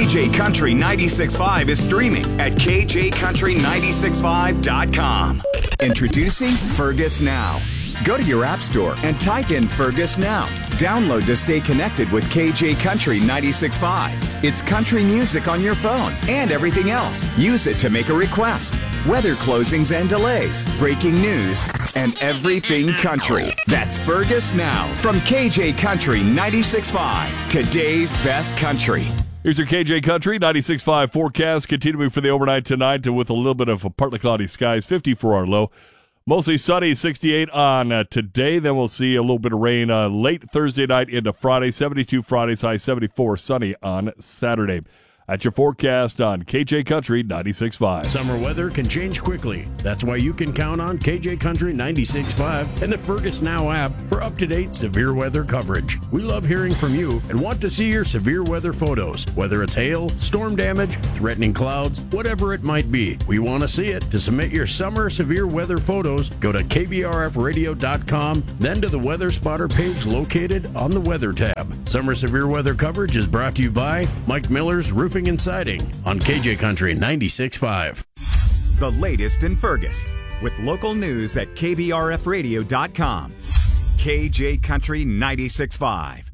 KJ Country 96.5 is streaming at kjcountry965.com. Introducing Fergus Now. Go to your app store and type in Fergus Now. Download to stay connected with KJ Country 96.5. It's country music on your phone and everything else. Use it to make a request. Weather closings and delays, breaking news, and everything country. That's Fergus Now from KJ Country 96.5. Today's best country. Here's your KJ Country 96.5 forecast. Continuing for the overnight tonight with a little bit of partly cloudy skies, 50 for our low. Mostly sunny, 68 on today. Then we'll see a little bit of rain late Thursday night into Friday. 72 Fridays, high 74 sunny on Saturday. At your forecast on KJ Country 96.5. Summer weather can change quickly. That's why you can count on KJ Country 96.5 and the Fergus Now app for up-to-date severe weather coverage. We love hearing from you and want to see your severe weather photos, whether it's hail, storm damage, threatening clouds, whatever it might be. We want to see it. To submit your summer severe weather photos, go to kbrfradio.com, then to the Weather Spotter page located on the Weather tab. Summer severe weather coverage is brought to you by Mike Miller's Roofing and Siding on KJ Country 96.5. The latest in Fergus with local news at kbrfradio.com. KJ Country 96.5.